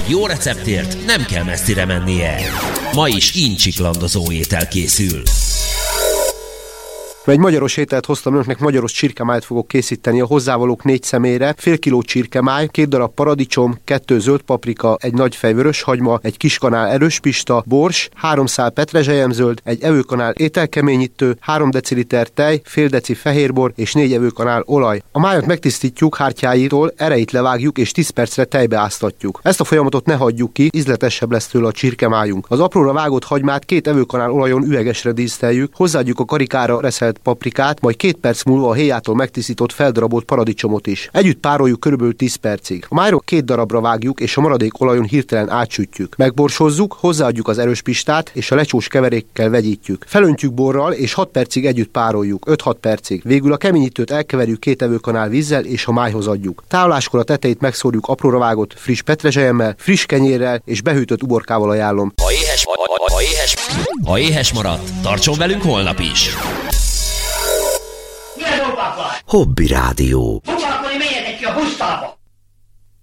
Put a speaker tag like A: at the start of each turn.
A: Jó receptért nem kell messzire mennie. Ma is incsiklandozó étel készül.
B: Egy magyaros ételt hoztam önöknek, magyaros csirkemájt fogok készíteni. A hozzávalók 4 személyre: fél kiló csirkemáj, 2 darab paradicsom, 2 zöld paprika, egy nagy fej vöröshagyma, egy kis kanál erős pista, bors, 3 szál petrezselyemzöld, egy evőkanál ételkeményítő, 3 deciliter tej, fél deci fehérbor és 4 evőkanál olaj. A májat megtisztítjuk hártyáitól, ereit levágjuk és 10 percre tejbe áztatjuk. Ezt a folyamatot ne hagyjuk ki, ízletesebb lesz tőle a csirkemájunk. Az apróra vágott hagymát 2 evőkanál olajon üvegesre díszteljük, hozzáadjuk a karikára reszelt paprikát, majd 2 perc múlva a héjától megtisztított feldarabolt paradicsomot is. Együtt pároljuk körülbelül 10 percig. A májról 2 darabra vágjuk, és a maradék olajon hirtelen átsütjük. Megborsozzuk, hozzáadjuk az erős pistát, és a lecsós keverékkel vegyítjük. Felöntjük borral, és 6 percig együtt pároljuk, 5-6 percig. Végül a keményítőt elkeverjük 2 evőkanál vízzel, és a májhoz adjuk. Tároláskor a tetejét megszórjuk apróra vágott friss petrezselyemmel, friss kenyérrel és behűtött uborkával ajánlom.
A: Ha éhes maradt, tartson velünk holnap is!
C: Hobby Rádió.
D: Foglalkozni, menjetek ki a pusztába!